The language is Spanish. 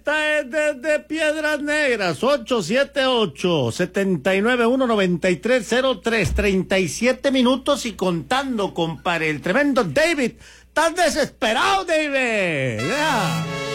Esta es desde Piedras Negras, 878-791-9303, 37 minutos y contando, compadre, el tremendo David. ¿Estás desesperado, David? Yeah.